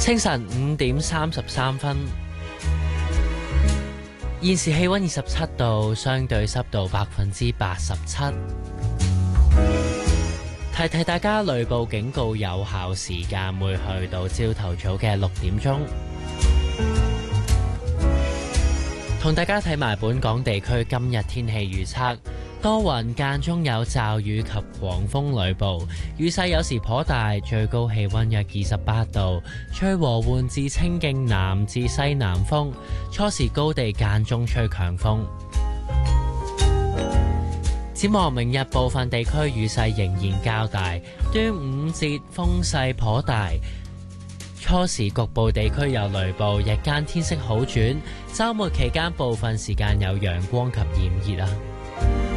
清晨5:33，現時氣溫27度，相對濕度87%。提提大家，雷暴警告有效時間會去到朝頭早嘅6點鐘。同大家睇埋本港地區今日天氣預測。多雲間中有驟雨及狂風雷暴，雨勢有時頗大，最高氣溫約28度，吹和緩至清勁南至西南風，初時高地間中吹強風。展望明日部分地區雨勢仍然較大，端午節風勢頗大，初時局部地區有雷暴，日間天色好轉，週末期間部分時間有陽光及炎熱啊。